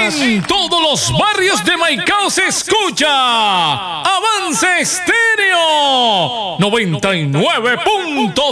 En todos los barrios de Maicao se escucha Avance Estéreo 99.5.